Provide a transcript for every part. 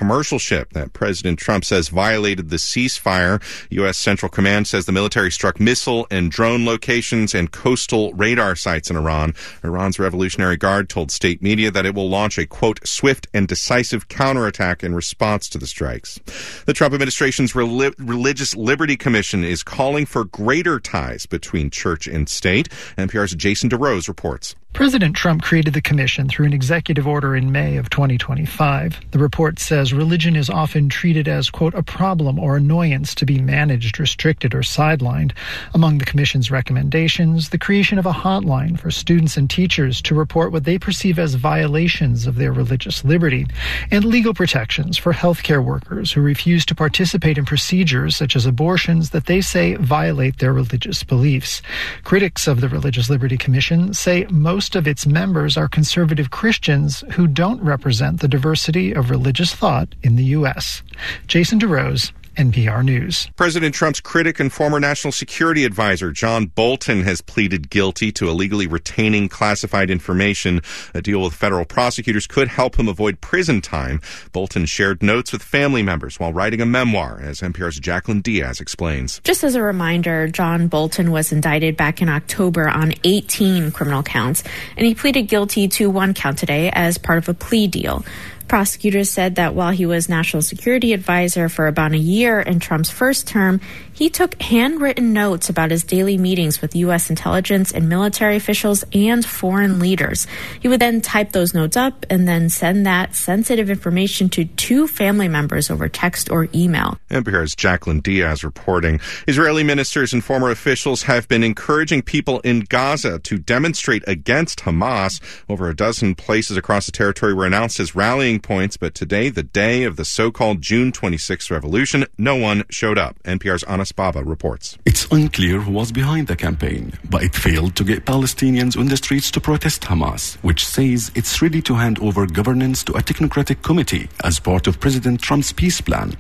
commercial ship that President Trump says violated the ceasefire. U.S. Central Command says the military struck missile and drone locations and coastal radar sites in Iran. Iran's Revolutionary Guard told state media that it will launch a, quote, swift and decisive counterattack in response to the strikes. The Trump administration's Religious Liberty Commission is calling for greater ties between church and state. NPR's Jason DeRose reports. President Trump created the commission through an executive order in May of 2025. The report says religion is often treated as, quote, a problem or annoyance to be managed, restricted, or sidelined. Among the commission's recommendations, the creation of a hotline for students and teachers to report what they perceive as violations of their religious liberty, and legal protections for healthcare workers who refuse to participate in procedures such as abortions that they say violate their religious beliefs. Critics of the Religious Liberty Commission say most of its members are conservative Christians who don't represent the diversity of religious thought in the U.S. Jason DeRose, NPR News. President Trump's critic and former national security advisor John Bolton has pleaded guilty to illegally retaining classified information. A deal with federal prosecutors could help him avoid prison time. Bolton shared notes with family members while writing a memoir, as NPR's Jacqueline Diaz explains. Just as a reminder, John Bolton was indicted back in October on 18 criminal counts, and he pleaded guilty to one count today as part of a plea deal. Prosecutors said that while he was national security advisor for about a year in Trump's first term, he took handwritten notes about his daily meetings with U.S. intelligence and military officials and foreign leaders. He would then type those notes up and then send that sensitive information to two family members over text or email. NPR's Jacqueline Diaz reporting. Israeli ministers and former officials have been encouraging people in Gaza to demonstrate against Hamas. Over a dozen places across the territory were announced as rallying points, but today, the day of the so-called June 26th revolution, no one showed up. NPR's Anas Baba reports. It's unclear who was behind the campaign, but it failed to get Palestinians on the streets to protest Hamas, which says it's ready to hand over governance to a technocratic committee as part of President Trump's peace plan.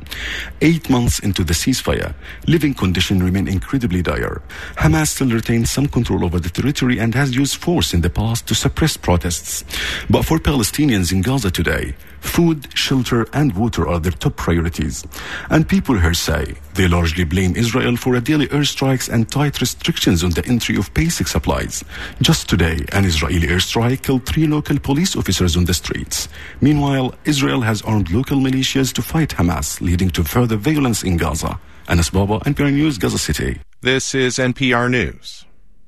8 months into the ceasefire, living conditions remain incredibly dire. Hamas still retains some control over the territory and has used force in the past to suppress protests. But for Palestinians in Gaza today, food, shelter, and water are their top priorities. And people here say they largely blame Israel for daily airstrikes and tight restrictions on the entry of basic supplies. Just today, an Israeli airstrike killed 3 local police officers on the streets. Meanwhile, Israel has armed local militias to fight Hamas, leading to further violence in Gaza. Anas Baba, NPR News, Gaza City. This is NPR News.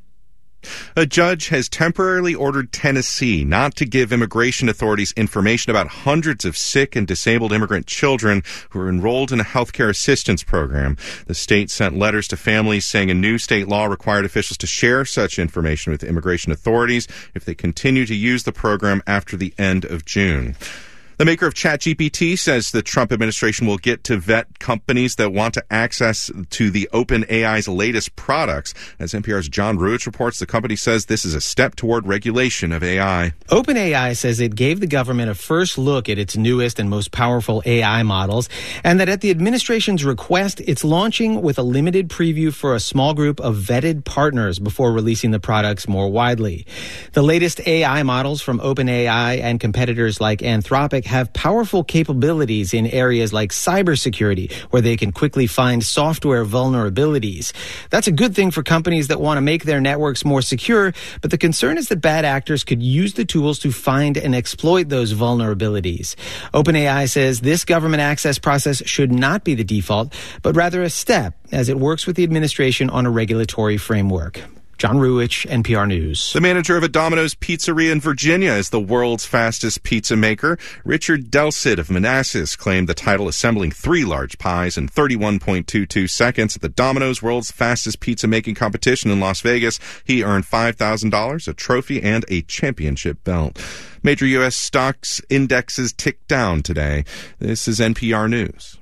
A judge has temporarily ordered Tennessee not to give immigration authorities information about hundreds of sick and disabled immigrant children who are enrolled in a healthcare assistance program. The state sent letters to families saying a new state law required officials to share such information with immigration authorities if they continue to use the program after the end of June. The maker of ChatGPT says the Trump administration will get to vet companies that want to access to the OpenAI's latest products. As NPR's John Ruich reports, the company says this is a step toward regulation of AI. OpenAI says it gave the government a first look at its newest and most powerful AI models, and that at the administration's request, it's launching with a limited preview for a small group of vetted partners before releasing the products more widely. The latest AI models from OpenAI and competitors like Anthropic have powerful capabilities in areas like cybersecurity, where they can quickly find software vulnerabilities. That's a good thing for companies that want to make their networks more secure, but the concern is that bad actors could use the tools to find and exploit those vulnerabilities. OpenAI says this government access process should not be the default, but rather a step as it works with the administration on a regulatory framework. John Ruich, NPR News. The manager of a Domino's pizzeria in Virginia is the world's fastest pizza maker. Richard Delcid of Manassas claimed the title, assembling 3 large pies in 31.22 seconds at the Domino's World's Fastest Pizza Making Competition in Las Vegas. He earned $5,000, a trophy, and a championship belt. Major U.S. stocks indexes ticked down today. This is NPR News.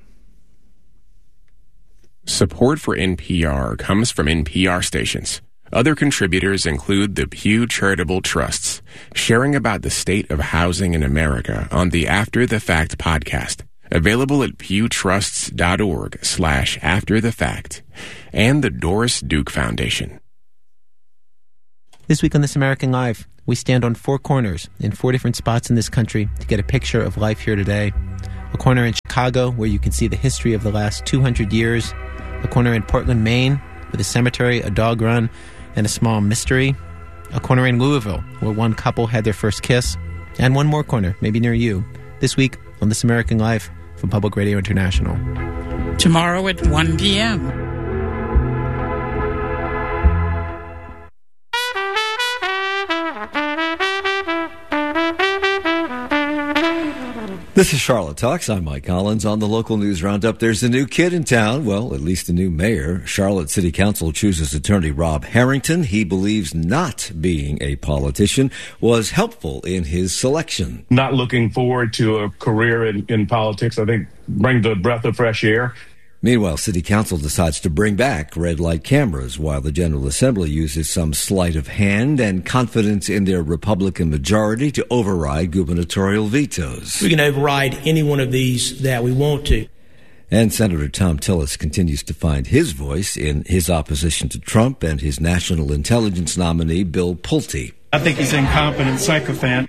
Support for NPR comes from NPR stations. Other contributors include the Pew Charitable Trusts, sharing about the state of housing in America on the After the Fact podcast, available at pewtrusts.org/afterthefact, and the Doris Duke Foundation. This week on This American Life, we stand on 4 corners in 4 different spots in this country to get a picture of life here today. A corner in Chicago, where you can see the history of the last 200 years. A corner in Portland, Maine, with a cemetery, a dog run, and a small mystery. A corner in Louisville, where one couple had their first kiss. And one more corner, maybe near you, this week on This American Life from Public Radio International. Tomorrow at 1 p.m. This is Charlotte Talks. I'm Mike Collins. On the local news roundup, there's a new kid in town. Well, at least a new mayor. Charlotte City Council chooses attorney Rob Harrington. He believes not being a politician was helpful in his selection. Not looking forward to a career in politics. I think brings a breath of fresh air. Meanwhile, City Council decides to bring back red light cameras while the General Assembly uses some sleight of hand and confidence in their Republican majority to override gubernatorial vetoes. We can override any one of these that we want to. And Senator Thom Tillis continues to find his voice in his opposition to Trump and his national intelligence nominee, Bill Pulte. I think he's an incompetent sycophant.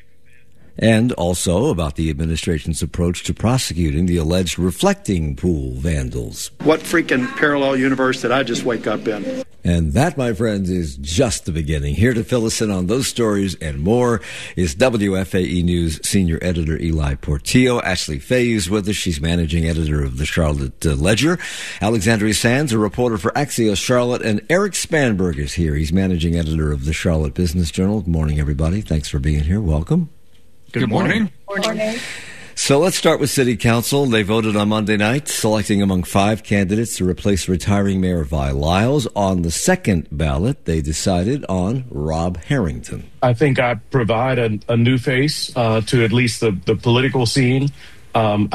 And also about the administration's approach to prosecuting the alleged reflecting pool vandals. What freaking parallel universe did I just wake up in? And that, my friends, is just the beginning. Here to fill us in on those stories and more is WFAE News senior editor Eli Portillo. Ashley Fay is with us. She's managing editor of the Charlotte Ledger. Alexandria Sands, a reporter for Axios Charlotte. And Eric Spanberg is here. He's managing editor of the Charlotte Business Journal. Good morning, everybody. Thanks for being here. Welcome. Good morning. Good morning. So let's start with City Council. They voted on Monday night, selecting among 5 candidates to replace retiring Mayor Vi Lyles. On the second ballot, they decided on Rob Harrington. I think I provide a new face to at least the political scene. Not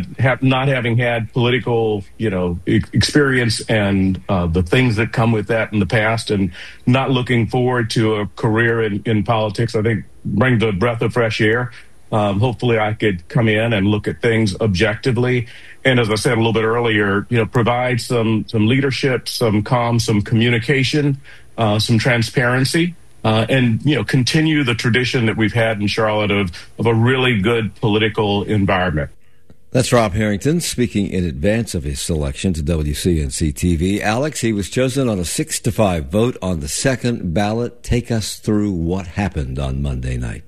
having had political, experience and the things that come with that in the past, and not looking forward to a career in politics, I think bring the breath of fresh air. Hopefully I could come in and look at things objectively. And as I said a little bit earlier, provide some leadership, some calm, some communication, some transparency. And continue the tradition that we've had in Charlotte of a really good political environment. That's Rob Harrington speaking in advance of his selection to WCNC-TV. Alex, he was chosen on a 6-5 vote on the second ballot. Take us through what happened on Monday night.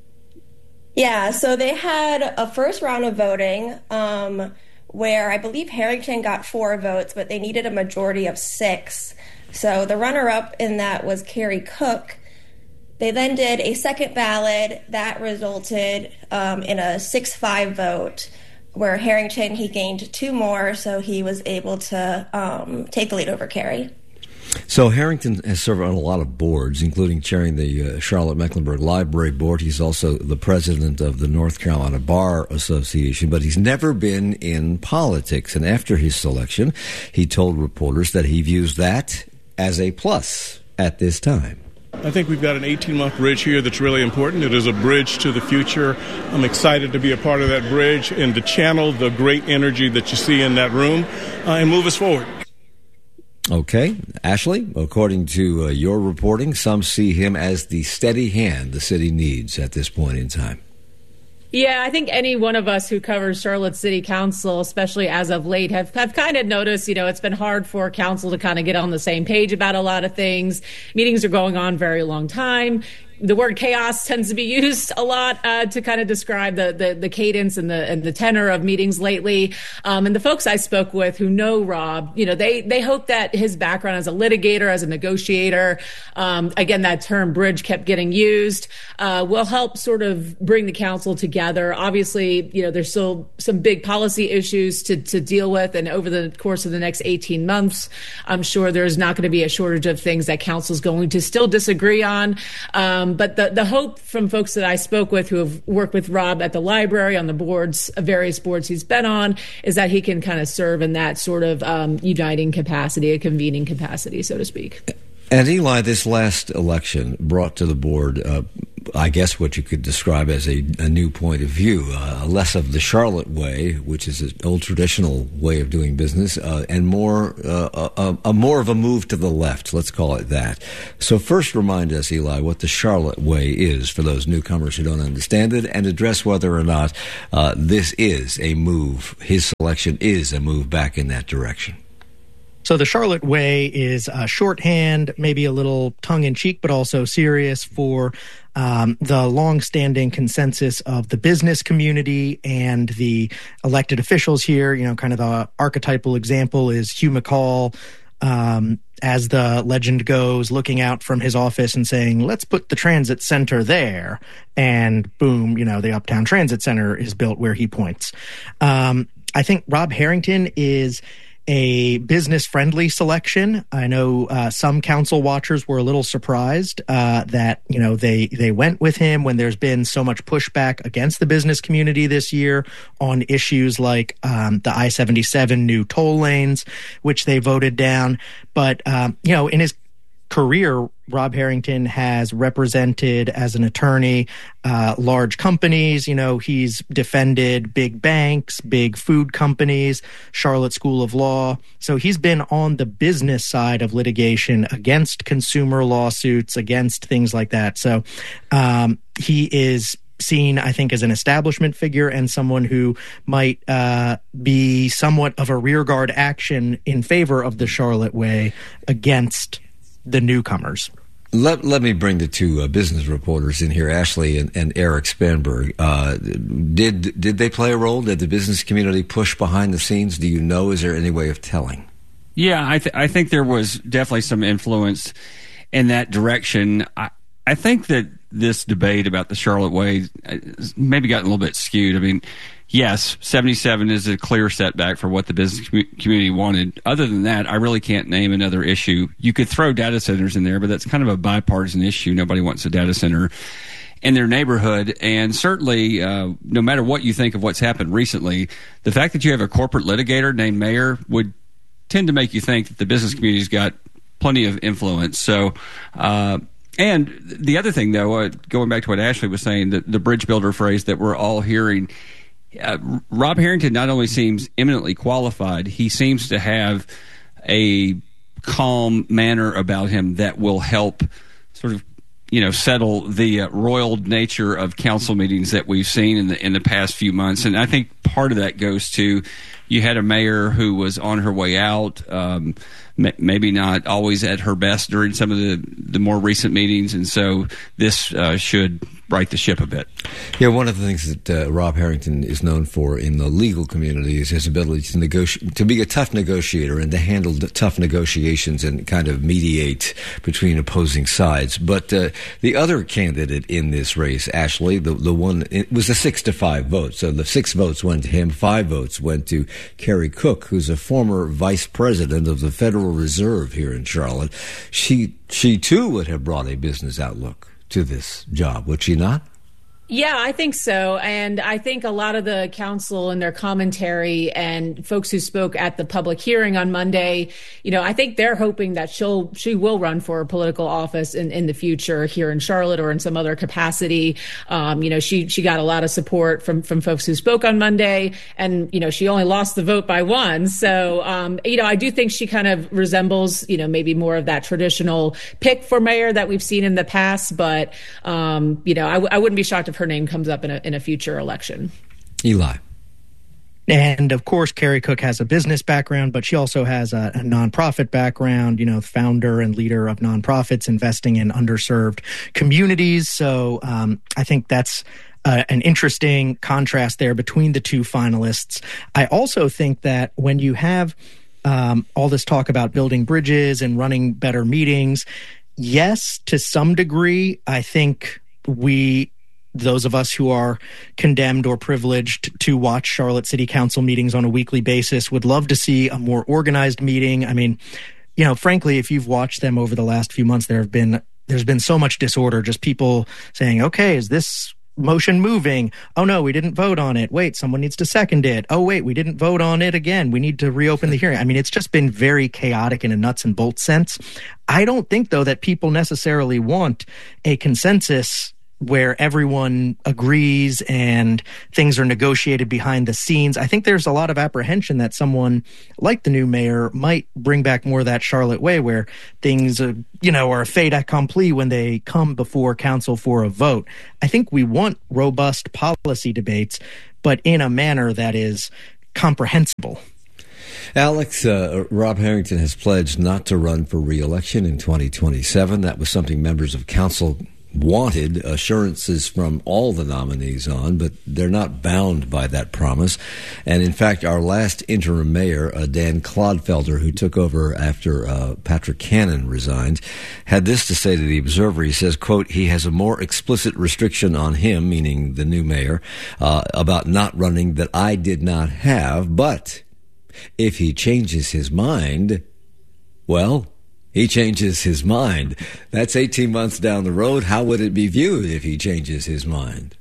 Yeah, so they had a first round of voting where I believe Harrington got 4 votes, but they needed a majority of 6. So the runner-up in that was Carrie Cook. They then did a second ballot that resulted in a 6-5 vote where Harrington, he gained 2 more, so he was able to take the lead over Carrie. So Harrington has served on a lot of boards, including chairing the Charlotte-Mecklenburg Library Board. He's also the president of the North Carolina Bar Association, but he's never been in politics. And after his selection, he told reporters that he views that as a plus at this time. I think we've got an 18-month bridge here that's really important. It is a bridge to the future. I'm excited to be a part of that bridge and to channel the great energy that you see in that room and move us forward. Okay. Ashley, according to your reporting, some see him as the steady hand the city needs at this point in time. Yeah, I think any one of us who covers Charlotte City Council, especially as of late, have kind of noticed, it's been hard for council to kind of get on the same page about a lot of things. Meetings are going on very long time. The word chaos tends to be used a lot to kind of describe the cadence and the tenor of meetings lately. And the folks I spoke with who know Rob, they hope that his background as a litigator, as a negotiator, again, that term bridge kept getting used, will help sort of bring the council together. Obviously, there's still some big policy issues to deal with. And over the course of the next 18 months, I'm sure there's not going to be a shortage of things that council's going to still disagree on. But the hope from folks that I spoke with who have worked with Rob at the library on the boards, various boards he's been on, is that he can kind of serve in that sort of uniting capacity, a convening capacity, so to speak. And Eli, this last election brought to the board I guess what you could describe as a new point of view, less of the Charlotte way, which is an old traditional way of doing business, and more of a move to the left. Let's call it that. So first remind us, Eli, what the Charlotte way is for those newcomers who don't understand it, and address whether or not this is a move, his selection is a move back in that direction. So the Charlotte way is shorthand, maybe a little tongue-in-cheek, but also serious for the long-standing consensus of the business community and the elected officials here. You know, kind of the archetypal example is Hugh McCall, as the legend goes, looking out from his office and saying, let's put the transit center there. And boom, you know, the Uptown Transit Center is built where he points. I think Rob Harrington is a business-friendly selection. I know some council watchers were a little surprised that, you know, they went with him when there's been so much pushback against the business community this year on issues like the I-77 new toll lanes, which they voted down. But, you know, in his career, Rob Harrington has represented as an attorney large companies. You know, he's defended big banks, big food companies, Charlotte School of Law. So he's been on the business side of litigation against consumer lawsuits, against things like that. So he is seen, I think, as an establishment figure and someone who might be somewhat of a rearguard action in favor of the Charlotte way against the newcomers. Let me bring the two business reporters in here, Ashley and Eric Spanberg. Did they play a role? Did the business community push behind the scenes? Do you know? Is there any way of telling? Yeah, I think there was definitely some influence in that direction. I think that this debate about the Charlotte way maybe got a little bit skewed. I mean, yes, 77 is a clear setback for what the business community wanted. Other than that, I really can't name another issue. You could throw data centers in there, but that's kind of a bipartisan issue. Nobody wants a data center in their neighborhood. And certainly, no matter what you think of what's happened recently, the fact that you have a corporate litigator named Mayor would tend to make you think that the business community's got plenty of influence. So, and the other thing, though, going back to what Ashley was saying, the bridge builder phrase that we're all hearing, Rob Harrington not only seems eminently qualified, he seems to have a calm manner about him that will help sort of, you know, settle the roiled nature of council meetings that we've seen in the past few months. And I think part of that goes to, you had a mayor who was on her way out, maybe not always at her best during some of the more recent meetings, and so this should right the ship a bit. Yeah, one of the things that Rob Harrington is known for in the legal community is his ability to negotiate, to be a tough negotiator and to handle tough negotiations and kind of mediate between opposing sides. But the other candidate in this race, Ashley, the one, it was a 6-5 vote. So the 6 votes went to him, 5 votes went to Carrie Cook, who's a former vice president of the Federal Reserve here in Charlotte. She too would have brought a business outlook to this job, would she not? Yeah, I think so. And I think a lot of the council and their commentary and folks who spoke at the public hearing on Monday, you know, I think they're hoping that she will run for a political office in the future here in Charlotte or in some other capacity. You know, she got a lot of support from folks who spoke on Monday, and, you know, she only lost the vote by 1. So, you know, I do think she kind of resembles, you know, maybe more of that traditional pick for mayor that we've seen in the past. But, you know, I wouldn't be shocked if her name comes up in a future election. Eli. And of course, Carrie Cook has a business background, but she also has a nonprofit background, you know, founder and leader of nonprofits investing in underserved communities. So I think that's an interesting contrast there between the two finalists. I also think that when you have all this talk about building bridges and running better meetings, yes, to some degree, I think those of us who are condemned or privileged to watch Charlotte City Council meetings on a weekly basis would love to see a more organized meeting. I mean, you know, frankly, if you've watched them over the last few months, there's been so much disorder, just people saying, okay, is this motion moving? Oh no, we didn't vote on it. Wait, someone needs to second it. Oh wait, we didn't vote on it again. We need to reopen the hearing. I mean, it's just been very chaotic in a nuts and bolts sense. I don't think, though, that people necessarily want a consensus where everyone agrees and things are negotiated behind the scenes. I think there's a lot of apprehension that someone like the new mayor might bring back more of that Charlotte way where things, are a fait accompli when they come before council for a vote. I think we want robust policy debates, but in a manner that is comprehensible. Alex, Rob Harrington has pledged not to run for re-election in 2027. That was something members of council wanted assurances from all the nominees on, but they're not bound by that promise. And in fact, our last interim mayor, Dan Clodfelder, who took over after Patrick Cannon resigned, had this to say to the Observer. He says, quote, he has a more explicit restriction on him, meaning the new mayor, about not running that I did not have, but if he changes his mind, well, he changes his mind. That's 18 months down the road. How would it be viewed if he changes his mind?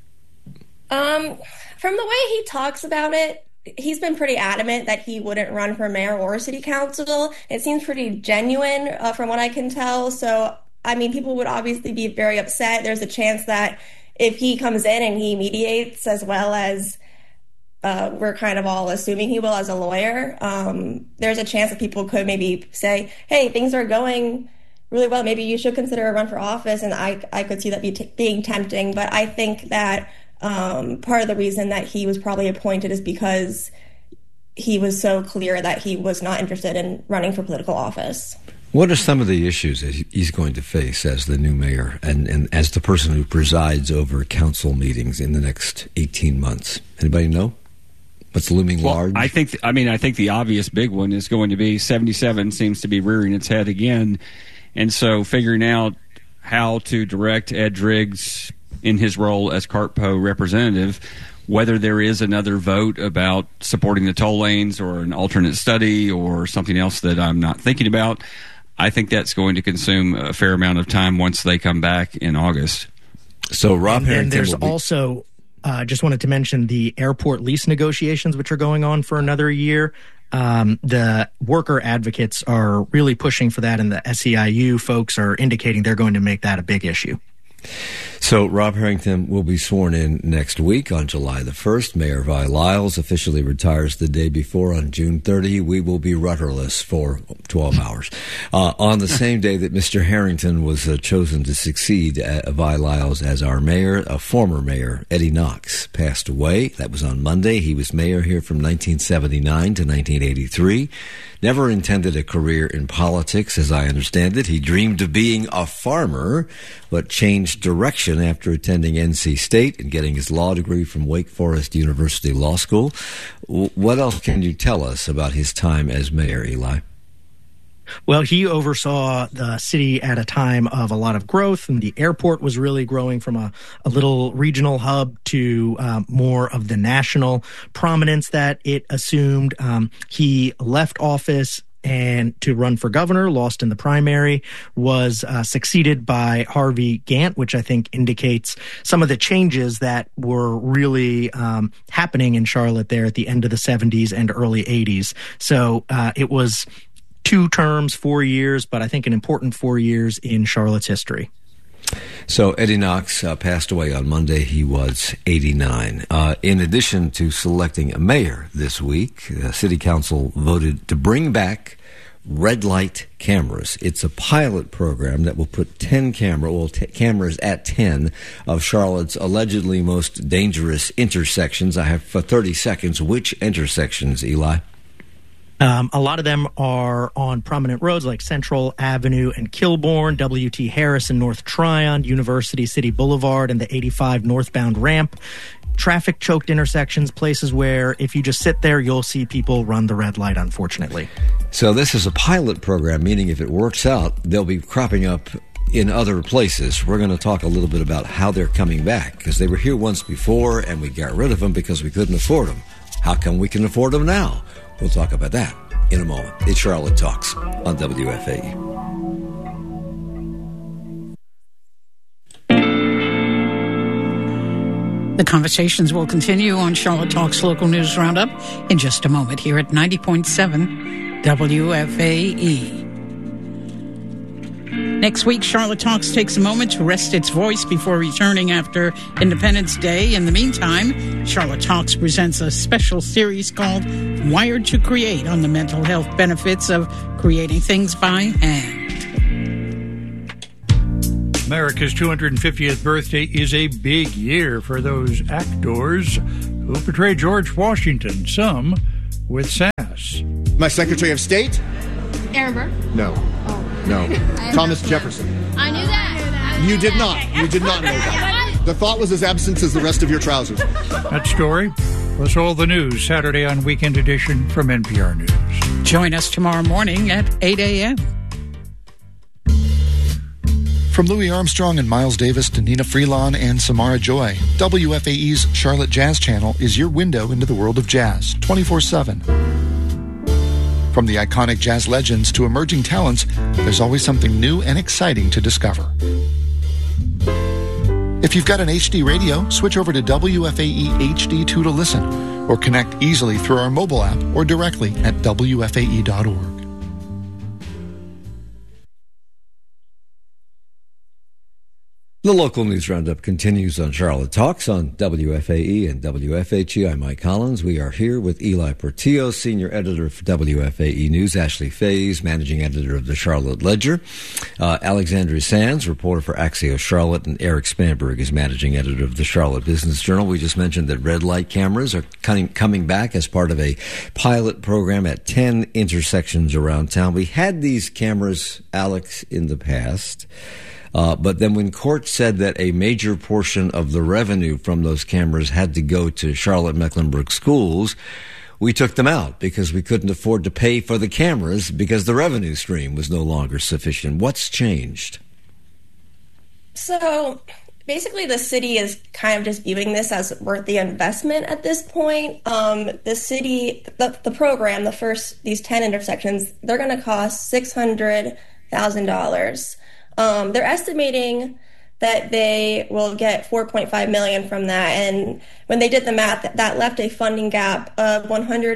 From the way he talks about it, he's been pretty adamant that he wouldn't run for mayor or city council. It seems pretty genuine from what I can tell. So, people would obviously be very upset. There's a chance that if he comes in and he mediates as well as we're kind of all assuming he will as a lawyer, there's a chance that people could maybe say, hey, things are going really well. Maybe you should consider a run for office. And I could see that being tempting. But I think that part of the reason that he was probably appointed is because he was so clear that he was not interested in running for political office. What are some of the issues that he's going to face as the new mayor and as the person who presides over council meetings in the next 18 months? Anybody know? What's looming large? I think the obvious big one is going to be 77 seems to be rearing its head again. And so figuring out how to direct Ed Driggs in his role as CartPo representative, whether there is another vote about supporting the toll lanes or an alternate study or something else that I'm not thinking about, I think that's going to consume a fair amount of time once they come back in August. So Rob Harrington, there's also... just wanted to mention the airport lease negotiations, which are going on for another year. The worker advocates are really pushing for that, and the SEIU folks are indicating they're going to make that a big issue. So Rob Harrington will be sworn in next week on July the 1st. Mayor Vi Lyles officially retires the day before on June 30. We will be rudderless for 12 hours. On the same day that Mr. Harrington was chosen to succeed Vi Lyles as our mayor, a former mayor, Eddie Knox, passed away. That was on Monday. He was mayor here from 1979 to 1983. Never intended a career in politics, as I understand it. He dreamed of being a farmer, but changed direction after attending NC State and getting his law degree from Wake Forest University Law School. What else can you tell us about his time as mayor, Eli? Well, he oversaw the city at a time of a lot of growth, and the airport was really growing from a little regional hub to more of the national prominence that it assumed. He left office and to run for governor, lost in the primary, was succeeded by Harvey Gantt, which I think indicates some of the changes that were really happening in Charlotte there at the end of the 70s and early 80s. So it was 2 terms, 4 years, but I think an important 4 years in Charlotte's history. So Eddie Knox passed away on Monday. He was 89. In addition to selecting a mayor this week, the City Council voted to bring back red light cameras. It's a pilot program that will put cameras at 10 of Charlotte's allegedly most dangerous intersections. I have for 30 seconds. Which intersections, Eli? A lot of them are on prominent roads like Central Avenue and Kilbourne, W.T. Harris and North Tryon, University City Boulevard, and the 85 northbound ramp. Traffic-choked intersections, places where if you just sit there, you'll see people run the red light, unfortunately. So this is a pilot program, meaning if it works out, they'll be cropping up in other places. We're going to talk a little bit about how they're coming back, because they were here once before, and we got rid of them because we couldn't afford them. How come we can afford them now? We'll talk about that in a moment. It's Charlotte Talks on WFAE. The conversations will continue on Charlotte Talks Local News Roundup in just a moment here at 90.7 WFAE. Next week, Charlotte Talks takes a moment to rest its voice before returning after Independence Day. In the meantime, Charlotte Talks presents a special series called Wired to Create on the mental health benefits of creating things by hand. America's 250th birthday is a big year for those actors who portray George Washington, some with sass. My Secretary of State? Aaron Burr? No. Oh. No. Thomas Jefferson. I knew that. You did not. You did not know that. The thought was as absent as the rest of your trousers. That story, plus all the news, Saturday on Weekend Edition from NPR News. Join us tomorrow morning at 8 a.m. From Louis Armstrong and Miles Davis to Nina Freelon and Samara Joy, WFAE's Charlotte Jazz Channel is your window into the world of jazz, 24/7. From the iconic jazz legends to emerging talents, there's always something new and exciting to discover. If you've got an HD radio, switch over to WFAE HD2 to listen, or connect easily through our mobile app or directly at WFAE.org. The local news roundup continues on Charlotte Talks on WFAE and WFHE. I'm Mike Collins. We are here with Eli Portillo, senior editor for WFAE News, Ashley Fays, managing editor of the Charlotte Ledger, Alexandria Sands, reporter for Axios Charlotte, and Eric Spanberg is managing editor of the Charlotte Business Journal. We just mentioned that red light cameras are coming back as part of a pilot program at 10 intersections around town. We had these cameras, Alex, in the past. But then when court said that a major portion of the revenue from those cameras had to go to Charlotte-Mecklenburg schools, we took them out because we couldn't afford to pay for the cameras because the revenue stream was no longer sufficient. What's changed? So basically the city is kind of just viewing this as worth the investment at this point. The city, the program, these 10 intersections, they're going to cost $600,000. They're estimating that they will get $4.5 million from that, and when they did the math, that left a funding gap of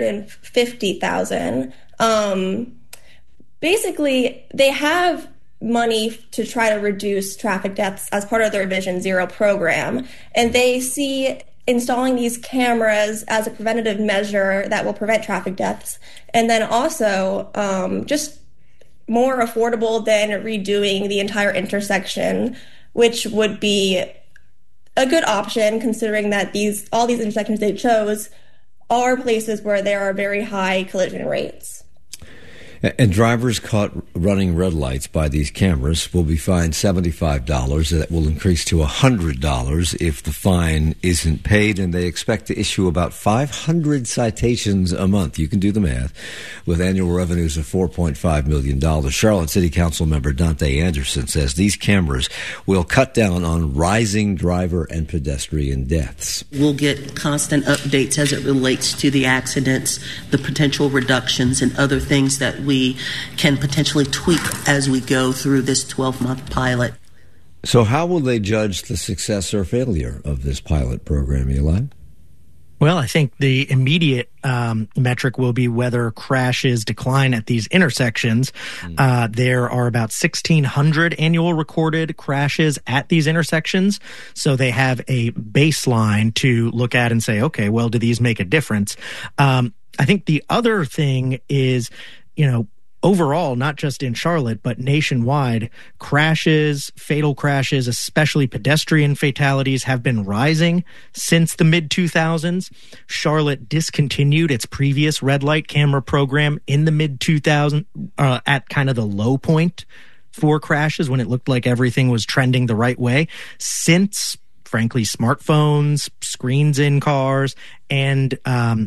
$150,000. Basically, they have money to try to reduce traffic deaths as part of their Vision Zero program, and they see installing these cameras as a preventative measure that will prevent traffic deaths, and then also just more affordable than redoing the entire intersection, which would be a good option considering that all these intersections they chose are places where there are very high collision rates. And drivers caught running red lights by these cameras will be fined $75. That will increase to $100 if the fine isn't paid, and they expect to issue about 500 citations a month. You can do the math, with annual revenues of $4.5 million. Charlotte City Council member Dante Anderson says these cameras will cut down on rising driver and pedestrian deaths. We'll get constant updates as it relates to the accidents, the potential reductions, and other things that we can potentially tweak as we go through this 12-month pilot. So how will they judge the success or failure of this pilot program, Eli? Well, I think the immediate metric will be whether crashes decline at these intersections. There are about 1,600 annual recorded crashes at these intersections. So they have a baseline to look at and say, okay, well, do these make a difference? I think the other thing is, overall, not just in Charlotte, but nationwide, crashes, fatal crashes, especially pedestrian fatalities, have been rising since the mid-2000s. Charlotte discontinued its previous red light camera program in the mid-2000s at kind of the low point for crashes when it looked like everything was trending the right way. Since, frankly, smartphones, screens in cars, and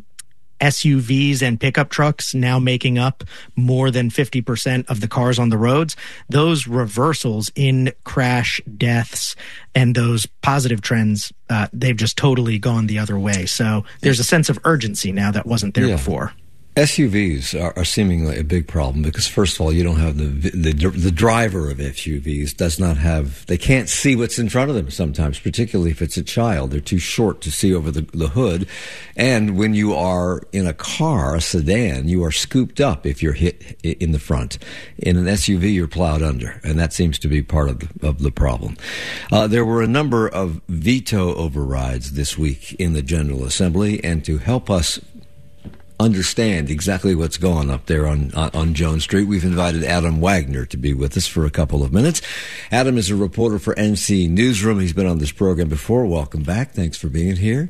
SUVs and pickup trucks now making up more than 50% of the cars on the roads, those reversals in crash deaths and those positive trends, they've just totally gone the other way. So there's a sense of urgency now that wasn't there before. SUVs are seemingly a big problem because, first of all, you don't have the driver of SUVs does not have, they can't see what's in front of them sometimes, particularly if it's a child. They're too short to see over the hood. And when you are in a car, a sedan, you are scooped up if you're hit in the front. In an SUV, you're plowed under, and that seems to be part of the problem. There were a number of veto overrides this week in the General Assembly, and to help us understand exactly what's going on up there on Jones Street, we've invited Adam Wagner to be with us for a couple of minutes. Adam is a reporter for NC Newsroom. He's been on this program before. Welcome back. Thanks for being here.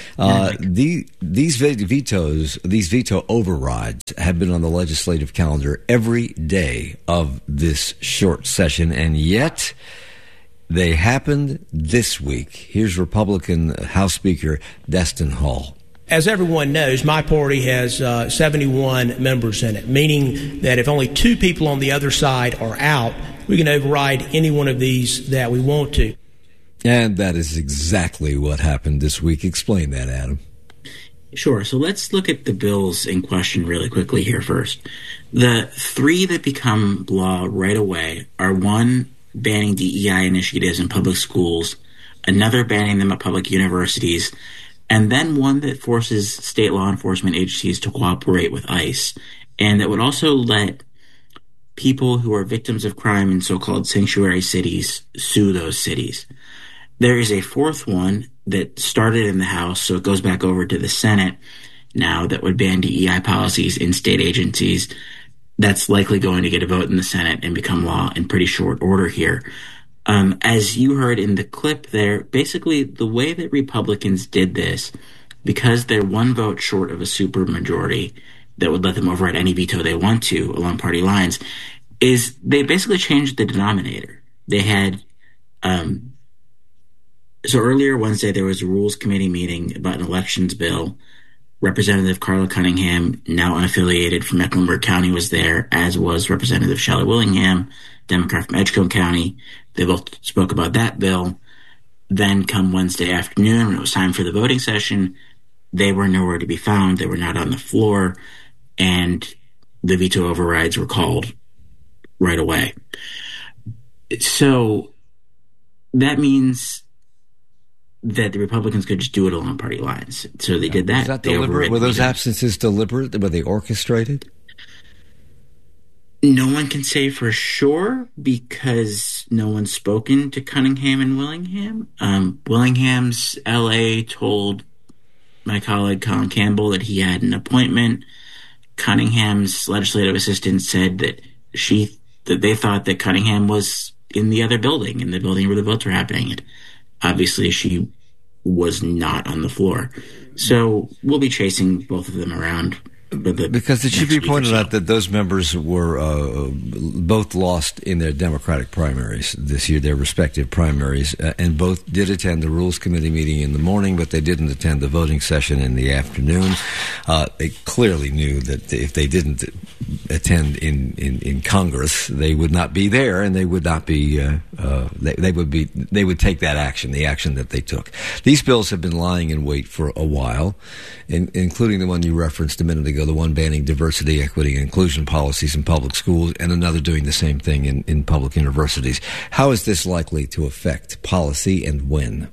These veto overrides have been on the legislative calendar every day of this short session, and yet they happened this week. Here's Republican House Speaker Destin Hall. As everyone knows, my party has 71 members in it, meaning that if only 2 people on the other side are out, we can override any one of these that we want to. And that is exactly what happened this week. Explain that, Adam. Sure. So let's look at the bills in question really quickly here first. The 3 that become law right away are 1, banning DEI initiatives in public schools, another banning them at public universities, and then 1 that forces state law enforcement agencies to cooperate with ICE, and that would also let people who are victims of crime in so-called sanctuary cities sue those cities. There is a 4th one that started in the House, so it goes back over to the Senate now, that would ban DEI policies in state agencies. That's likely going to get a vote in the Senate and become law in pretty short order here. As you heard in the clip there, basically the way that Republicans did this, because they're 1 vote short of a supermajority that would let them override any veto they want to along party lines, is they basically changed the denominator. They had, so earlier Wednesday there was a Rules Committee meeting about an elections bill. Representative Carla Cunningham, now unaffiliated from Mecklenburg County, was there, as was Representative Shelley Willingham, Democrat from Edgecombe County. They both spoke about that bill. Then come Wednesday afternoon, when it was time for the voting session, they were nowhere to be found. They were not on the floor, and the veto overrides were called right away. So that means that the Republicans could just do it along party lines. So they did that. Was that deliberate? Were those absences deliberate? Were they orchestrated? No one can say for sure because no one's spoken to Cunningham and Willingham. Willingham's LA told my colleague Colin Campbell that he had an appointment. Cunningham's legislative assistant said that they thought that Cunningham was in the other building, in the building where the votes were happening. And obviously, she was not on the floor. So we'll be chasing both of them around. Because it should be pointed out that those members were both lost in their Democratic primaries this year, their respective primaries, and both did attend the Rules Committee meeting in the morning, but they didn't attend the voting session in the afternoon. They clearly knew that if they didn't attend in Congress, they would not be there, and they would not be. They would take that action, the action that they took. These bills have been lying in wait for a while, including the one you referenced a minute ago, the one banning diversity, equity, and inclusion policies in public schools, and another doing the same thing in public universities. How is this likely to affect policy, and when?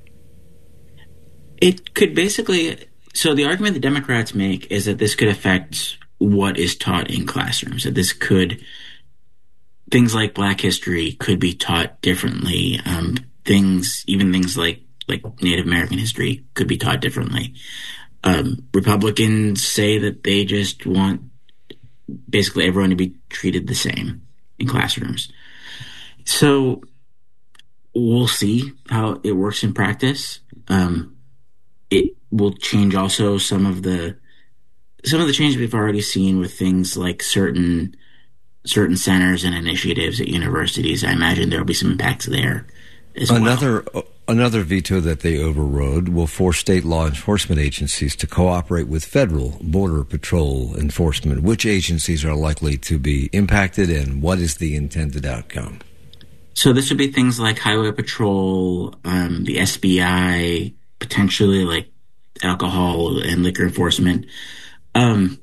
It could basically... So the argument the Democrats make is that this could affect what is taught in classrooms, that this could... Things like Black history could be taught differently. Things like Native American history could be taught differently. Republicans say that they just want basically everyone to be treated the same in classrooms. So we'll see how it works in practice. It will change also some of the changes we've already seen with things like certain centers and initiatives at universities. I imagine there will be some impacts there as well. Another veto that they overrode will force state law enforcement agencies to cooperate with federal border patrol enforcement. Which agencies are likely to be impacted, and what is the intended outcome? So this would be things like Highway Patrol, the SBI, potentially like alcohol and liquor enforcement.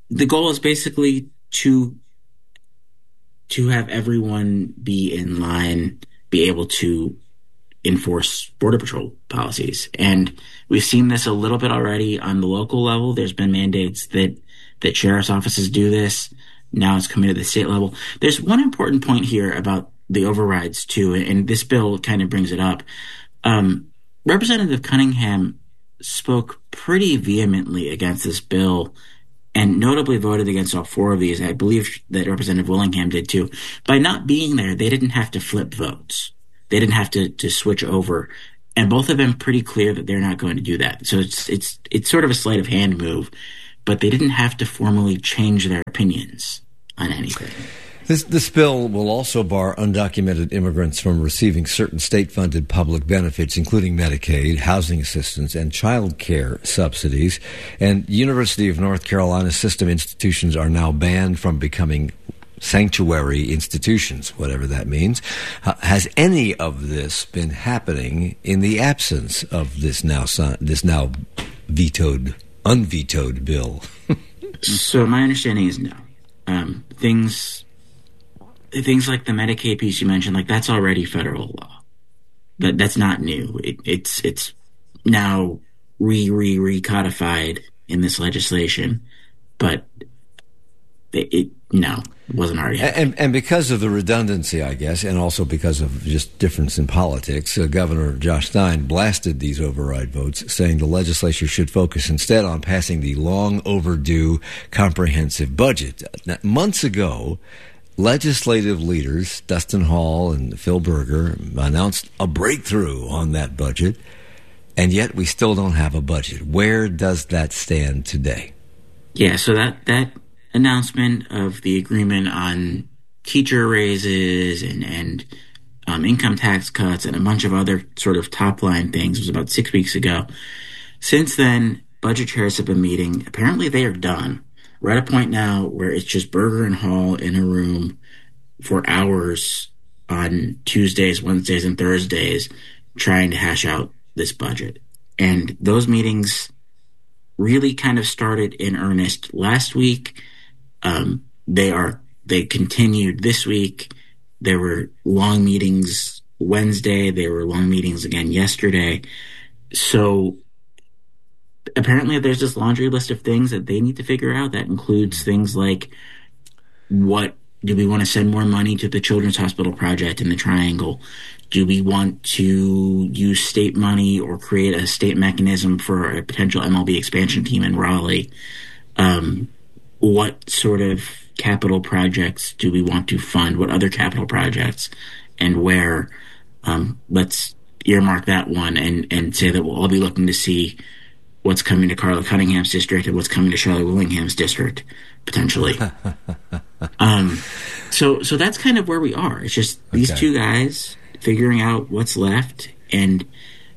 the goal is basically to have everyone be in line, be able to enforce Border Patrol policies. And we've seen this a little bit already on the local level. There's been mandates that sheriff's offices do this. Now it's coming to the state level. There's one important point here about the overrides, too, and this bill kind of brings it up. Representative Cunningham spoke pretty vehemently against this bill and notably voted against all 4 of these. I believe that Representative Willingham did, too. By not being there, they didn't have to flip votes. They didn't have to switch over. And both of them pretty clear that they're not going to do that. So it's sort of a sleight of hand move, but they didn't have to formally change their opinions on anything. This bill will also bar undocumented immigrants from receiving certain state-funded public benefits, including Medicaid, housing assistance, and child care subsidies. And University of North Carolina system institutions are now banned from becoming sanctuary institutions, whatever that means. Has any of this been happening in the absence of this now unvetoed bill? So my understanding is no. Things like the Medicaid piece you mentioned, like that's already federal law. That's not new. It's now recodified in this legislation, but it wasn't already happening. And because of the redundancy, I guess, and also because of just difference in politics, Governor Josh Stein blasted these override votes, saying the legislature should focus instead on passing the long overdue comprehensive budget. Now, months ago, legislative leaders, Dustin Hall and Phil Berger, announced a breakthrough on that budget, and yet we still don't have a budget. Where does that stand today? Yeah, so that announcement of the agreement on teacher raises and income tax cuts and a bunch of other sort of top-line things was about 6 weeks ago. Since then, budget chairs have been meeting. Apparently they are done. We're at a point now where it's just Berger and Hall in a room for hours on Tuesdays, Wednesdays, and Thursdays trying to hash out this budget. And those meetings really kind of started in earnest last week. They continued this week. There were long meetings Wednesday. There were long meetings again yesterday. So apparently there's this laundry list of things that they need to figure out. That includes things like, what do we want to send more money to the Children's Hospital Project in the Triangle? Do we want to use state money or create a state mechanism for a potential MLB expansion team in Raleigh? What sort of capital projects do we want to fund? What other capital projects and where? Let's earmark that one and say that we'll all be looking to see what's coming to Carla Cunningham's district and what's coming to Charlotte Willingham's district, potentially. So that's kind of where we are. It's just these two guys figuring out what's left and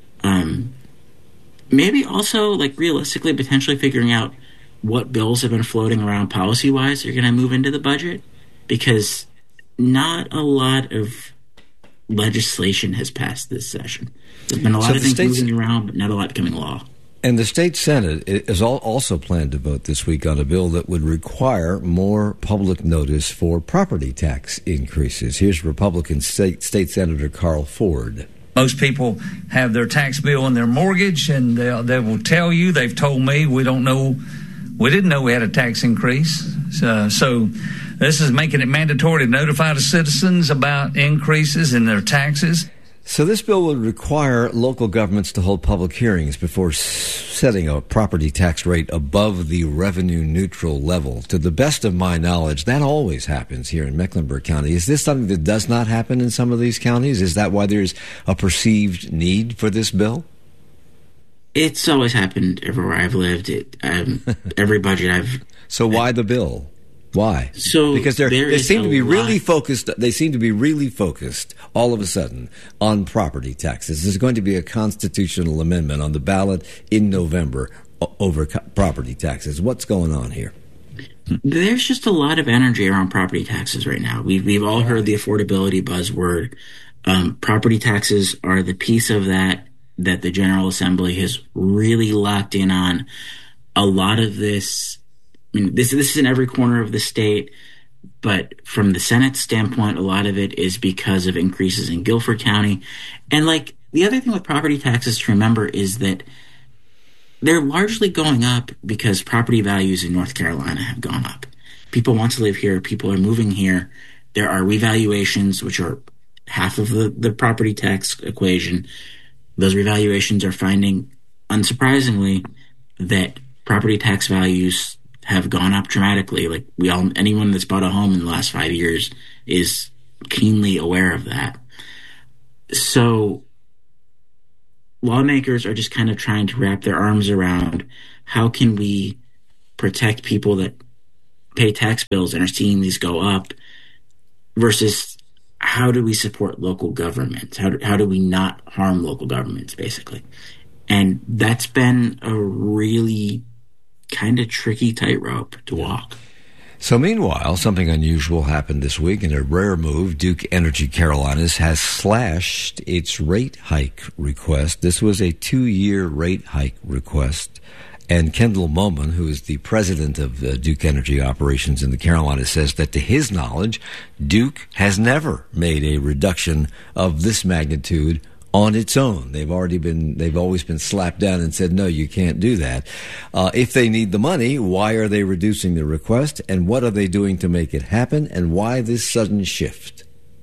maybe also, like, realistically, potentially figuring out what bills have been floating around policy-wise are going to move into the budget, because not a lot of legislation has passed this session. There's been a lot of things moving around, but not a lot becoming law. And the state Senate is also planned to vote this week on a bill that would require more public notice for property tax increases. Here's Republican State Senator Carl Ford. Most people have their tax bill and their mortgage, and they will tell you, they've told me, we didn't know we had a tax increase. So this is making it mandatory to notify the citizens about increases in their taxes. So this bill would require local governments to hold public hearings before setting a property tax rate above the revenue-neutral level. To the best of my knowledge, that always happens here in Mecklenburg County. Is this something that does not happen in some of these counties? Is that why there's a perceived need for this bill? It's always happened everywhere I've lived. Every budget I've... So why the bill? Why? So because they seem to be really focused. They seem to be really focused all of a sudden on property taxes. There's going to be a constitutional amendment on the ballot in November over property taxes. What's going on here? There's just a lot of energy around property taxes right now. We've all heard the affordability buzzword. Property taxes are the piece of that the General Assembly has really locked in on. A lot of this I mean, this is in every corner of the state, but from the Senate standpoint, a lot of it is because of increases in Guilford County. And like the other thing with property taxes to remember is that they're largely going up because property values in North Carolina have gone up. People want to live here. People are moving here. There are revaluations, which are half of the property tax equation. Those revaluations are finding, unsurprisingly, that property tax values have gone up dramatically. Like anyone that's bought a home in the last 5 years is keenly aware of that. So lawmakers are just kind of trying to wrap their arms around how can we protect people that pay tax bills and are seeing these go up versus how do we support local governments? How do we not harm local governments, basically? And that's been a really kind of tricky tightrope to walk. So meanwhile, something unusual happened this week. In a rare move, Duke Energy Carolinas has slashed its rate hike request. This was a 2-year rate hike request. And Kendall Moman, who is the president of Duke Energy Operations in the Carolinas, says that to his knowledge, Duke has never made a reduction of this magnitude on its own. They've always been slapped down and said, no, you can't do that. If they need the money, why are they reducing the request? And what are they doing to make it happen? And why this sudden shift?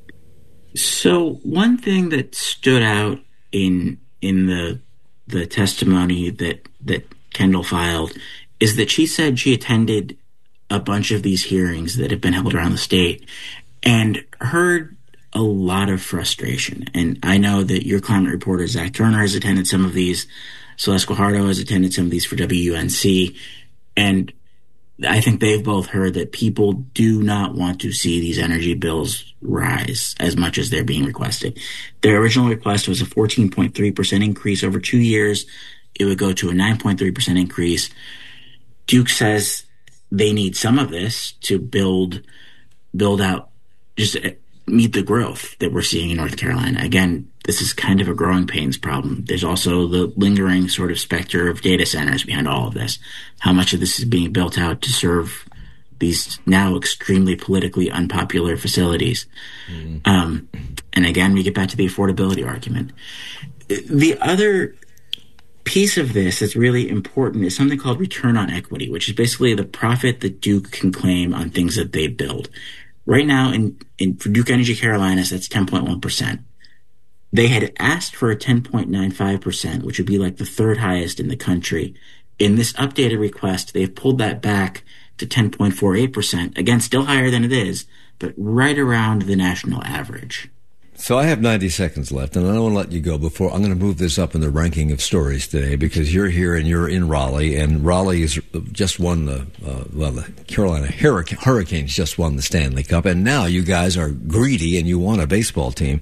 So one thing that stood out in the testimony that Kendall filed is that she said she attended a bunch of these hearings that have been held around the state and heard a lot of frustration. And I know that your climate reporter, Zach Turner, has attended some of these. Celeste Guajardo has attended some of these for WUNC. And I think they've both heard that people do not want to see these energy bills rise as much as they're being requested. Their original request was a 14.3% increase over 2 years. It would go to a 9.3% increase. Duke says they need some of this to build out, just meet the growth that we're seeing in North Carolina. Again, this is kind of a growing pains problem. There's also the lingering sort of specter of data centers behind all of this. How much of this is being built out to serve these now extremely politically unpopular facilities? And again, we get back to the affordability argument. The other piece of this that's really important is something called return on equity, which is basically the profit that Duke can claim on things that they build. Right now, for Duke Energy Carolinas, that's 10.1%. They had asked for a 10.95%, which would be like the third highest in the country. In this updated request, they've pulled that back to 10.48%. Again, still higher than it is, but right around the national average. So I have 90 seconds left, and I don't want to let you go before I'm going to move this up in the ranking of stories today because you're here and you're in Raleigh, and Raleigh has just won the Carolina Hurricanes just won the Stanley Cup, and now you guys are greedy and you want a baseball team.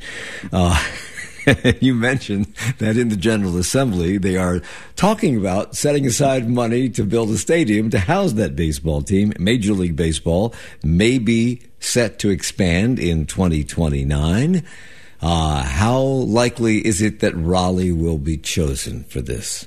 You mentioned that in the General Assembly, they are talking about setting aside money to build a stadium to house that baseball team. Major League Baseball may be set to expand in 2029. How likely is it that Raleigh will be chosen for this?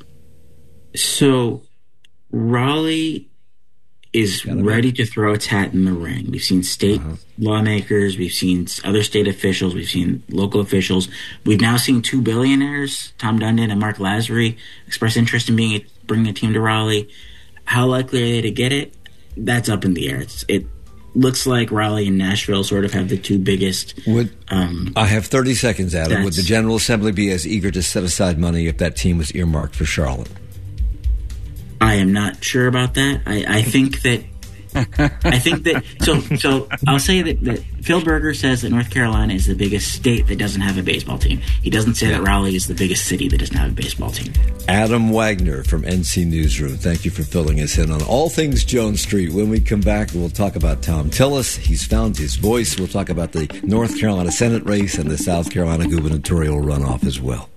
So Raleigh is ready to throw its hat in the ring. We've seen state lawmakers, we've seen other state officials, we've seen local officials. We've now seen 2 billionaires, Tom Dundon and Mark Lazary, express interest in bringing a team to Raleigh. How likely are they to get it? That's up in the air. It looks like Raleigh and Nashville sort of have the two biggest. I have 30 seconds, Adam. Would the General Assembly be as eager to set aside money if that team was earmarked for Charlotte? I am not sure about that. I think that so I'll say that Phil Berger says that North Carolina is the biggest state that doesn't have a baseball team. He doesn't say that Raleigh is the biggest city that doesn't have a baseball team. Adam Wagner from NC Newsroom, thank you for filling us in on all things Jones Street. When we come back, we'll talk about Tom Tillis. He's found his voice. We'll talk about the North Carolina Senate race and the South Carolina gubernatorial runoff as well.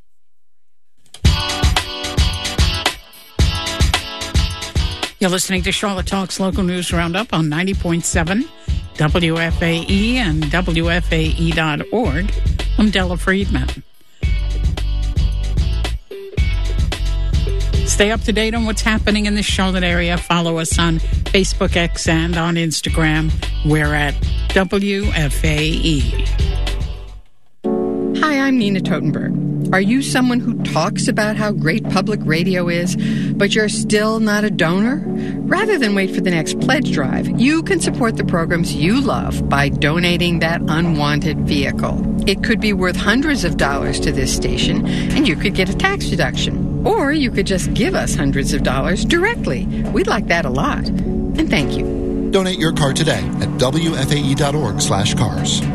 You're listening to Charlotte Talks Local News Roundup on 90.7 WFAE and WFAE.org. I'm Della Friedman. Stay up to date on what's happening in the Charlotte area. Follow us on Facebook, X, and on Instagram. We're at WFAE. Hi, I'm Nina Totenberg. Are you someone who talks about how great public radio is, but you're still not a donor? Rather than wait for the next pledge drive, you can support the programs you love by donating that unwanted vehicle. It could be worth hundreds of dollars to this station, and you could get a tax deduction. Or you could just give us hundreds of dollars directly. We'd like that a lot. And thank you. Donate your car today at WFAE.org/cars.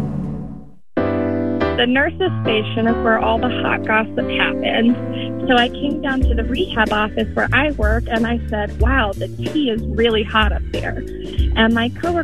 The nurses' station is where all the hot gossip happens. So I came down to the rehab office where I work, and I said, wow, the tea is really hot up there. And my coworker